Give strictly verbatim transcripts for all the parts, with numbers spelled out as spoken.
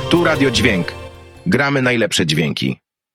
Tu Radio Dźwięk. Gramy najlepsze dźwięki.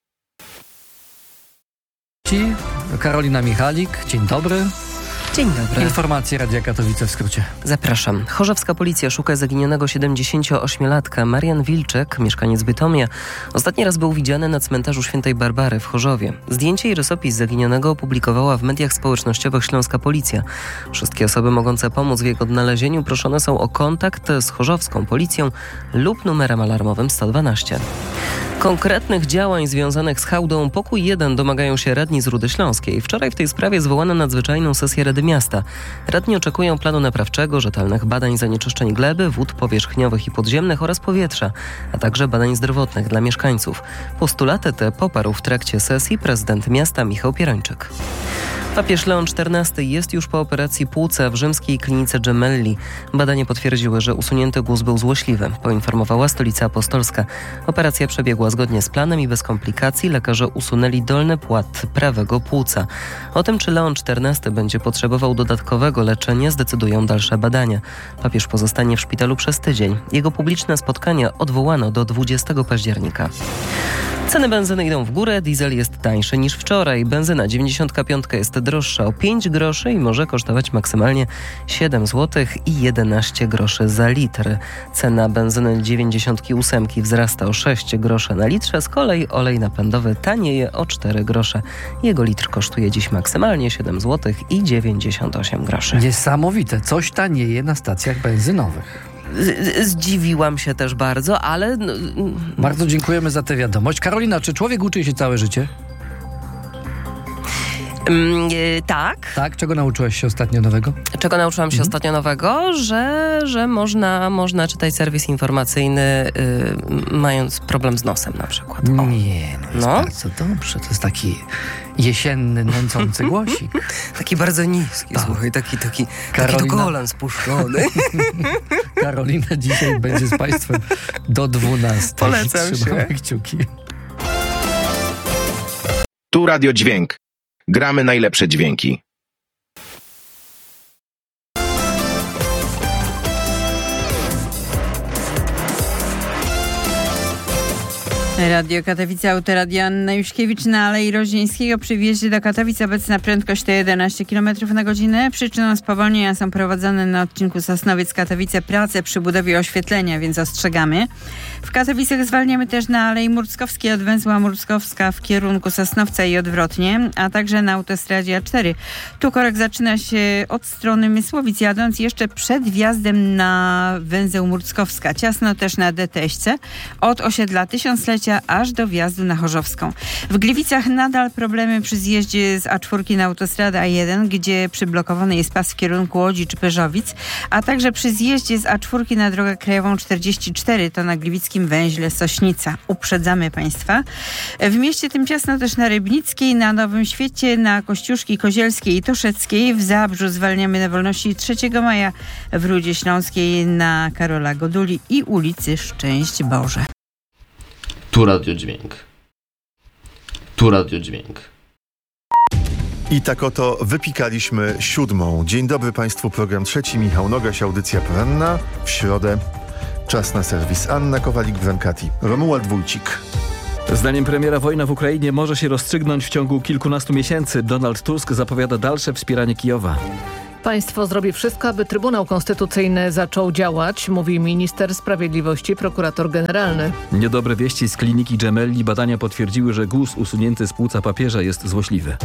Karolina Michalik, dzień dobry. Dzień dobry. Informacje Radia Katowice w skrócie. Zapraszam. Chorzowska policja szuka zaginionego siedemdziesięcioośmiolatka. Marian Wilczek, mieszkaniec Bytomia, ostatni raz był widziany na cmentarzu Świętej Barbary w Chorzowie. Zdjęcie i rysopis zaginionego opublikowała w mediach społecznościowych Śląska Policja. Wszystkie osoby mogące pomóc w jego odnalezieniu proszone są o kontakt z chorzowską policją lub numerem alarmowym sto dwanaście. Konkretnych działań związanych z hałdą Pokój jeden domagają się radni z Rudy Śląskiej. Wczoraj w tej sprawie zwołano nadzwyczajną sesję Rady Miasta. Radni oczekują planu naprawczego, rzetelnych badań zanieczyszczeń gleby, wód powierzchniowych i podziemnych oraz powietrza, a także badań zdrowotnych dla mieszkańców. Postulaty te poparł w trakcie sesji prezydent miasta Michał Pierończyk. Papież Leon czternasty jest już po operacji płuca w rzymskiej klinice Gemelli. Badania potwierdziły, że usunięty guz był złośliwy, poinformowała Stolica Apostolska. Operacja przebiegła zgodnie z planem i bez komplikacji. Lekarze usunęli dolny płat prawego płuca. O tym, czy Leon czternasty będzie potrzebował dodatkowego leczenia, zdecydują dalsze badania. Papież pozostanie w szpitalu przez tydzień. Jego publiczne spotkania odwołano do dwudziestego października. Ceny benzyny idą w górę, diesel jest tańszy niż wczoraj. Benzyna dziewięćdziesiątka piątka jest droższa o pięć groszy i może kosztować maksymalnie siedem złotych i jedenaście groszy za litr. Cena benzyny dziewięćdziesiątki ósemki wzrasta o sześć groszy na litrze, z kolei olej napędowy tanieje o cztery grosze. Jego litr kosztuje dziś maksymalnie siedem złotych i dziewięćdziesiąt osiem groszy. Niesamowite, coś tanieje na stacjach benzynowych. Zdziwiłam się też bardzo, ale... Bardzo dziękujemy za tę wiadomość. Karolina, czy człowiek uczy się całe życie? Mm, yy, tak. Tak? Czego nauczyłaś się ostatnio nowego? Czego nauczyłam się mhm. ostatnio nowego? Że, że można, można czytać serwis informacyjny yy, mając problem z nosem na przykład. O. Nie, no jest no? bardzo dobrze. To jest taki jesienny, nęcący głosik. Taki bardzo niski, tak. Słuchaj, taki, taki, Karolina... taki do kolan spuszczony. Karolina dzisiaj będzie z Państwem do dwunastej. Polecam Trzymamy się. kciuki. Tu Radio Dźwięk. Gramy najlepsze dźwięki. Radio Katowice, autoradio Anna Juśkiewicz na Alei Roździeńskiego. Przy wjeździe do Katowic obecna prędkość to jedenaście kilometrów na godzinę. Przyczyną spowolnienia są prowadzone na odcinku Sosnowiec-Katowice prace przy budowie oświetlenia, więc ostrzegamy. W Katowicach zwalniamy też na Alei Murckowskiej od węzła Murckowska w kierunku Sosnowca i odwrotnie, a także na autostradzie A cztery. Tu korek zaczyna się od strony Mysłowic, jadąc jeszcze przed wjazdem na węzeł Murckowska. Ciasno też na D T S-ce od osiedla Tysiąclecia aż do wjazdu na Chorzowską. W Gliwicach nadal problemy przy zjeździe z A cztery na autostradę A jeden, gdzie przyblokowany jest pas w kierunku Łodzi czy Pyrzowic, a także przy zjeździe z A cztery na drogę krajową czterdzieści cztery, to na gliwickim węźle Sośnica. Uprzedzamy Państwa. W mieście tym ciasno też na Rybnickiej, na Nowym Świecie, na Kościuszki Kozielskiej i Toszeckiej. W Zabrzu zwalniamy na Wolności trzeciego maja, w Rudzie Śląskiej na Karola Goduli i ulicy Szczęść Boże. Tu Radio Dźwięk. Tu Radio Dźwięk. I tak oto wypikaliśmy siódmą. Dzień dobry Państwu, program trzeci. Michał Nogaś, audycja poranna. W środę czas na serwis. Anna Kowalik-Brankati, Romuald Wójcik. Zdaniem premiera wojna w Ukrainie może się rozstrzygnąć w ciągu kilkunastu miesięcy. Donald Tusk zapowiada dalsze wspieranie Kijowa. Państwo zrobi wszystko, aby Trybunał Konstytucyjny zaczął działać, mówi minister sprawiedliwości, prokurator generalny. Niedobre wieści z kliniki Gemelli. Badania potwierdziły, że guz usunięty z płuca papieża jest złośliwy.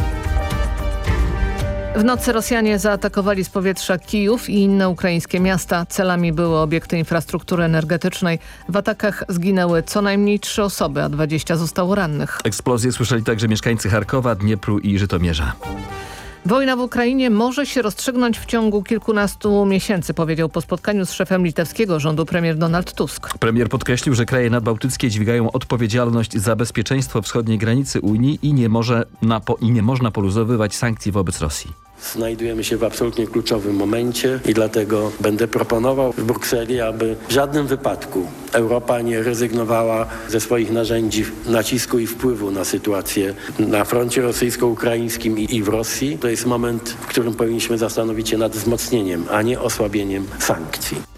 W nocy Rosjanie zaatakowali z powietrza Kijów i inne ukraińskie miasta. Celami były obiekty infrastruktury energetycznej. W atakach zginęły co najmniej trzy osoby, a dwadzieścia zostało rannych. Eksplozje słyszeli także mieszkańcy Charkowa, Dniepru i Żytomierza. Wojna w Ukrainie może się rozstrzygnąć w ciągu kilkunastu miesięcy, powiedział po spotkaniu z szefem litewskiego rządu premier Donald Tusk. Premier podkreślił, że kraje nadbałtyckie dźwigają odpowiedzialność za bezpieczeństwo wschodniej granicy Unii i nie, może na po, i nie można poluzowywać sankcji wobec Rosji. Znajdujemy się w absolutnie kluczowym momencie i dlatego będę proponował w Brukseli, aby w żadnym wypadku Europa nie rezygnowała ze swoich narzędzi nacisku i wpływu na sytuację na froncie rosyjsko-ukraińskim i w Rosji. To jest moment, w którym powinniśmy zastanowić się nad wzmocnieniem, a nie osłabieniem sankcji.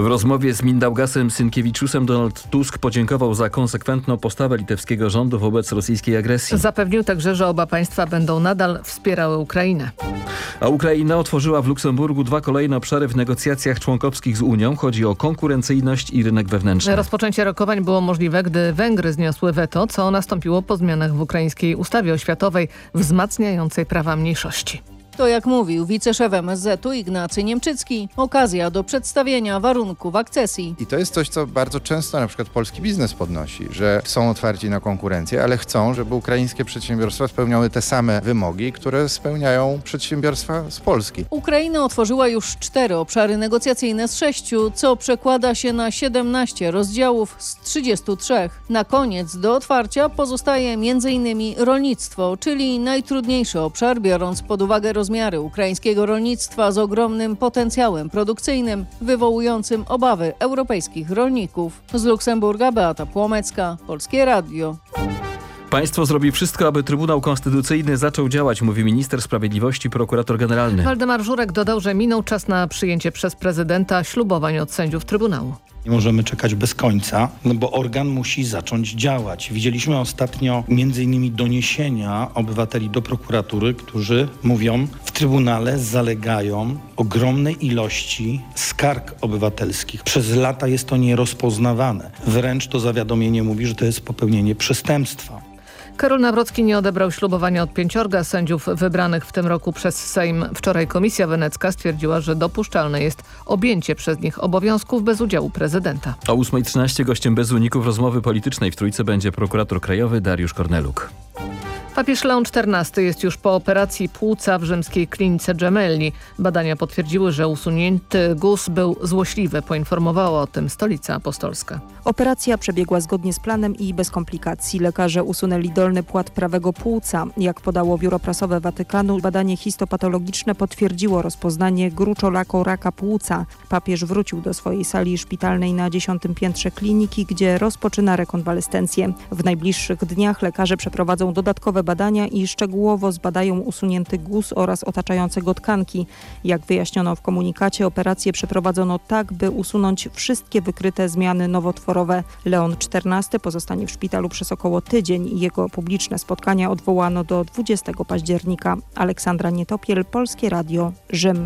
W rozmowie z Mindaugasem Synkiewiczusem Donald Tusk podziękował za konsekwentną postawę litewskiego rządu wobec rosyjskiej agresji. Zapewnił także, że oba państwa będą nadal wspierały Ukrainę. A Ukraina otworzyła w Luksemburgu dwa kolejne obszary w negocjacjach członkowskich z Unią. Chodzi o konkurencyjność i rynek wewnętrzny. Rozpoczęcie rokowań było możliwe, gdy Węgry zniosły weto, co nastąpiło po zmianach w ukraińskiej ustawie oświatowej wzmacniającej prawa mniejszości. To, jak mówił wiceszef M S Z-u Ignacy Niemczycki, okazja do przedstawienia warunków akcesji. I to jest coś, co bardzo często na przykład polski biznes podnosi, że są otwarci na konkurencję, ale chcą, żeby ukraińskie przedsiębiorstwa spełniały te same wymogi, które spełniają przedsiębiorstwa z Polski. Ukraina otworzyła już cztery obszary negocjacyjne z sześciu, co przekłada się na siedemnaście rozdziałów z trzydziestu trzech. Na koniec do otwarcia pozostaje między innymi rolnictwo, czyli najtrudniejszy obszar, biorąc pod uwagę rozmiary ukraińskiego rolnictwa z ogromnym potencjałem produkcyjnym, wywołującym obawy europejskich rolników. Z Luksemburga Beata Płomecka, Polskie Radio. Państwo zrobi wszystko, aby Trybunał Konstytucyjny zaczął działać, mówi minister sprawiedliwości, prokurator generalny. Waldemar Żurek dodał, że minął czas na przyjęcie przez prezydenta ślubowań od sędziów Trybunału. Nie możemy czekać bez końca, no bo organ musi zacząć działać. Widzieliśmy ostatnio między innymi doniesienia obywateli do prokuratury, którzy mówią, w Trybunale zalegają ogromnej ilości skarg obywatelskich. Przez lata jest to nierozpoznawane. Wręcz to zawiadomienie mówi, że to jest popełnienie przestępstwa. Karol Nawrocki nie odebrał ślubowania od pięciorga sędziów wybranych w tym roku przez Sejm. Wczoraj Komisja Wenecka stwierdziła, że dopuszczalne jest objęcie przez nich obowiązków bez udziału prezydenta. O ósma trzynaście gościem bez uników rozmowy politycznej w Trójce będzie prokurator krajowy Dariusz Korneluk. Papież Leon czternasty jest już po operacji płuca w rzymskiej klinice Gemelli. Badania potwierdziły, że usunięty guz był złośliwy, poinformowała o tym Stolica Apostolska. Operacja przebiegła zgodnie z planem i bez komplikacji. Lekarze usunęli dolny płat prawego płuca. Jak podało biuro prasowe Watykanu, badanie histopatologiczne potwierdziło rozpoznanie gruczołako raka płuca. Papież wrócił do swojej sali szpitalnej na dziesiątym piętrze kliniki, gdzie rozpoczyna rekonwalescencję. W najbliższych dniach lekarze przeprowadzą dodatkowe badania i szczegółowo zbadają usunięty guz oraz otaczające go tkanki. Jak wyjaśniono w komunikacie, operację przeprowadzono tak, by usunąć wszystkie wykryte zmiany nowotworowe. Leon czternasty pozostanie w szpitalu przez około tydzień. Jego publiczne spotkania odwołano do dwudziestego października. Aleksandra Nietopiel, Polskie Radio, Rzym.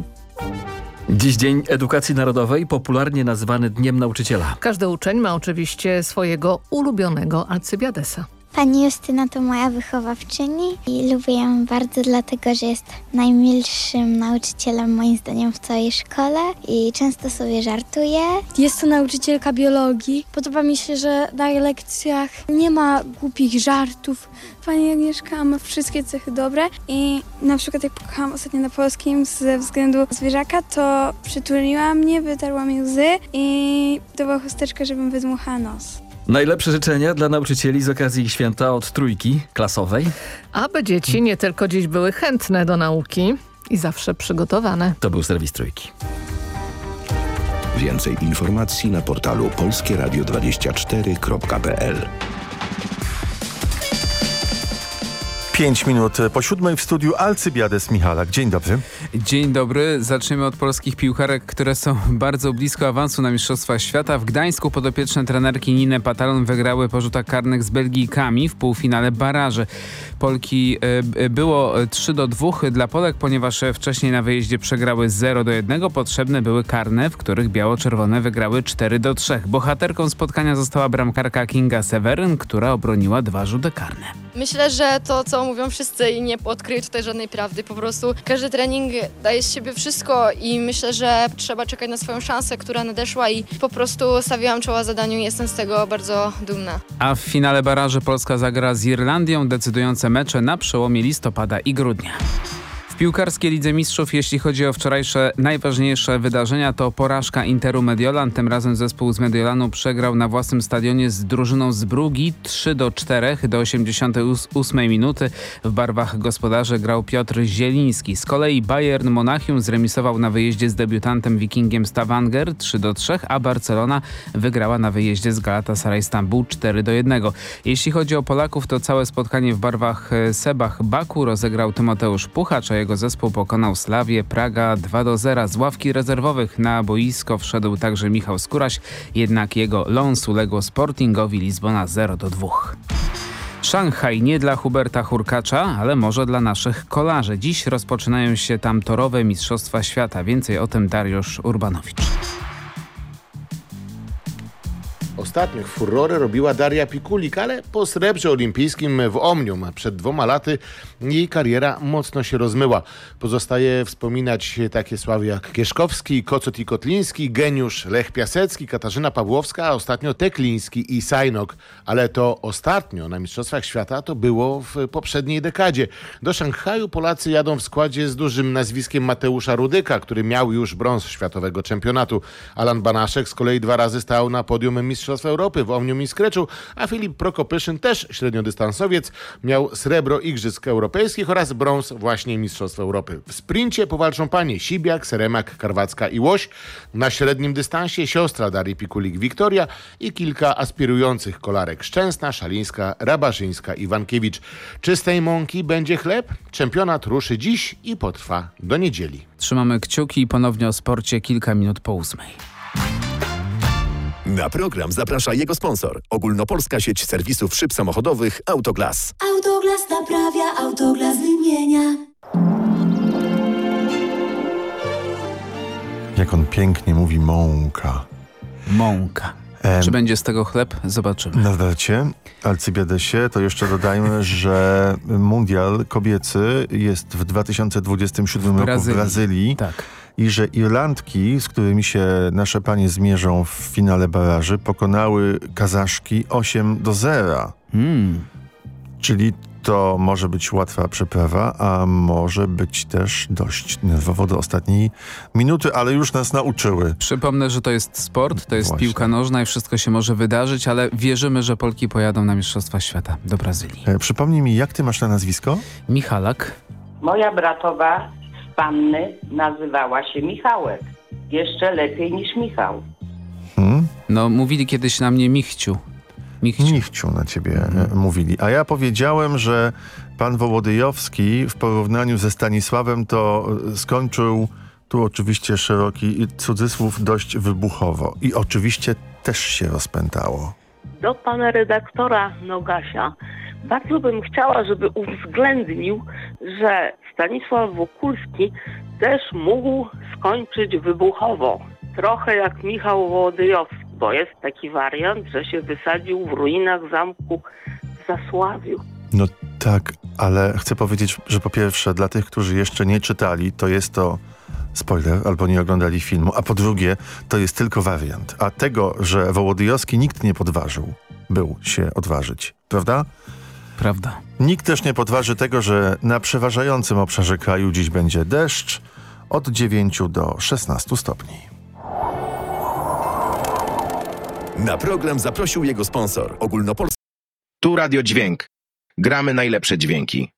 Dziś Dzień Edukacji Narodowej, popularnie nazywany Dniem Nauczyciela. Każdy uczeń ma oczywiście swojego ulubionego Alcybiadesa. Pani Justyna to moja wychowawczyni i lubię ją bardzo dlatego, że jest najmilszym nauczycielem moim zdaniem w całej szkole i często sobie żartuje. Jest to nauczycielka biologii. Podoba mi się, że na lekcjach nie ma głupich żartów. Pani Agnieszka ma wszystkie cechy dobre i na przykład jak płakałam ostatnio na polskim ze względu zwierzaka, to przytuliła mnie, wytarła mi łzy i dała chusteczkę, żebym wydmuchała nos. Najlepsze życzenia dla nauczycieli z okazji święta od Trójki klasowej. Aby dzieci nie tylko dziś były chętne do nauki i zawsze przygotowane. To był serwis Trójki. Więcej informacji na portalu polskie radio dwadzieścia cztery kropka p l. Pięć minut po siódmej w studiu Alcybiades Michalak. Dzień dobry. Dzień dobry. Zaczniemy od polskich piłkarek, które są bardzo blisko awansu na Mistrzostwa Świata. W Gdańsku podopieczne trenerki Niny Patalon wygrały po rzutach karnych z Belgijkami w półfinale baraży. Polki y, było trzy do dwóch dla Polek, ponieważ wcześniej na wyjeździe przegrały zero do jednego. Potrzebne były karne, w których biało-czerwone wygrały cztery do trzech. Bohaterką spotkania została bramkarka Kinga Seweryn, która obroniła dwa rzuty karne. Myślę, że to, co mówią wszyscy i nie odkryję tutaj żadnej prawdy. Po prostu każdy trening daje z siebie wszystko i myślę, że trzeba czekać na swoją szansę, która nadeszła i po prostu stawiłam czoła zadaniu i jestem z tego bardzo dumna. A w finale baraży Polska zagra z Irlandią, decydujące mecze na przełomie listopada i grudnia. W piłkarskiej Lidze Mistrzów, jeśli chodzi o wczorajsze najważniejsze wydarzenia, to porażka Interu Mediolan. Tym razem zespół z Mediolanu przegrał na własnym stadionie z drużyną z Brugi trzy do czterech do osiemdziesiątej ósmej minuty. W barwach gospodarzy grał Piotr Zieliński. Z kolei Bayern Monachium zremisował na wyjeździe z debiutantem Wikingiem Stavanger trzy do trzech, a Barcelona wygrała na wyjeździe z Galatasaray Stambuł cztery do jednego. Jeśli chodzi o Polaków, to całe spotkanie w barwach Sebach Baku rozegrał Tymoteusz Puchacz, a jego jego zespół pokonał Slawię Praga dwa do zera. Z ławki rezerwowych na boisko wszedł także Michał Skóraś, jednak jego Lons uległo Sportingowi Lizbona zero do dwóch. Szanghaj nie dla Huberta Hurkacza, ale może dla naszych kolarzy. Dziś rozpoczynają się tam torowe Mistrzostwa Świata. Więcej o tym Dariusz Urbanowicz. Ostatnio furorę robiła Daria Pikulik, ale po srebrze olimpijskim w Omnium przed dwoma laty jej kariera mocno się rozmyła. Pozostaje wspominać takie sławy jak Kieszkowski, Kocot i Kotliński, geniusz Lech Piasecki, Katarzyna Pawłowska, a ostatnio Tekliński i Sajnok. Ale to ostatnio na Mistrzostwach Świata to było w poprzedniej dekadzie. Do Szanghaju Polacy jadą w składzie z dużym nazwiskiem Mateusza Rudyka, który miał już brąz światowego czempionatu. Alan Banaszek z kolei dwa razy stał na podium Mistrzostw Europy w Omnium i Skreczu, a Filip Prokopyszyn, też średniodystansowiec, miał srebro Igrzysk Europejskich oraz brąz właśnie Mistrzostw Europy. W sprincie powalczą panie Sibiak, Seremak, Karwacka i Łoś. Na średnim dystansie siostra Darii Pikulik Wiktoria i kilka aspirujących kolarek Szczęsna, Szalińska, Rabarzyńska i Wankiewicz. Czy z tej mąki będzie chleb? Czempionat ruszy dziś i potrwa do niedzieli. Trzymamy kciuki i ponownie o sporcie kilka minut po ósmej. Na program zaprasza jego sponsor. Ogólnopolska sieć serwisów szyb samochodowych Autoglas. Autoglas naprawia, Autoglas wymienia. Jak on pięknie mówi mąka. Mąka. Em, Czy będzie z tego chleb? Zobaczymy. Na wecie, Alcybiadesie, to jeszcze dodajmy, że mundial kobiecy jest w dwa tysiące dwudziestym siódmym roku w Brazylii. Tak. I że Irlandki, z którymi się nasze panie zmierzą w finale baraży, pokonały Kazaszki osiem do zera. Hmm. Czyli to może być łatwa przeprawa, a może być też dość nerwowo do ostatniej minuty, ale już nas nauczyły. Przypomnę, że to jest sport, to jest Właśnie. piłka nożna i wszystko się może wydarzyć, ale wierzymy, że Polki pojadą na Mistrzostwa Świata do Brazylii. E, przypomnij mi, jak ty masz na nazwisko? Michalak. Moja bratowa z Panny nazywała się Michałek. Jeszcze lepiej niż Michał. Hmm? No, mówili kiedyś na mnie Michciu. Michciu, Michciu na ciebie hmm. mówili. A ja powiedziałem, że pan Wołodyjowski w porównaniu ze Stanisławem to skończył, tu oczywiście szeroki cudzysłów, dość wybuchowo. I oczywiście też się rozpętało. Do pana redaktora Nogasia. Bardzo bym chciała, żeby uwzględnił, że Stanisław Wokulski też mógł skończyć wybuchowo. Trochę jak Michał Wołodyjowski, bo jest taki wariant, że się wysadził w ruinach zamku w Zasławiu. No tak, ale chcę powiedzieć, że po pierwsze dla tych, którzy jeszcze nie czytali, to jest to spoiler, albo nie oglądali filmu, a po drugie to jest tylko wariant. A tego, że Wołodyjowski nikt nie podważył, był się odważyć, prawda? Prawda. Nikt też nie podważy tego, że na przeważającym obszarze kraju dziś będzie deszcz od dziewięciu do szesnastu stopni. Na program zaprosił jego sponsor. Ogólnopolska. Tu Radio Dźwięk. Gramy najlepsze dźwięki.